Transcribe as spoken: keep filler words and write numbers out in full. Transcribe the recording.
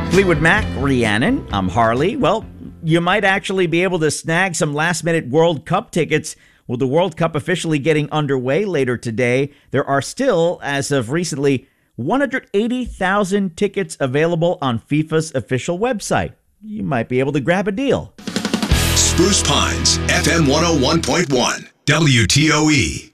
Fleetwood Mac, Rhiannon. I'm Harley. Well, you might actually be able to snag some last-minute World Cup tickets. With the World Cup officially getting underway later today, there are still, as of recently, one hundred eighty thousand tickets available on FIFA's official website. You might be able to grab a deal. Spruce Pines, F M one oh one point one, W T O E.